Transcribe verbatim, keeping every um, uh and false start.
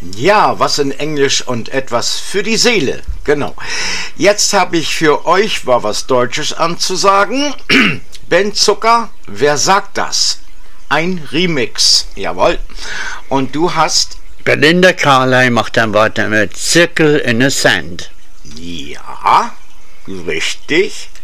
Ja, was in Englisch und etwas für die Seele. Genau. Jetzt habe ich für euch mal was Deutsches anzusagen. Ben Zucker, wer sagt das? Ein Remix. Jawohl. Und du hast... Belinda Carlisle macht dann weiter mit Circle in the Sand. Ja, richtig.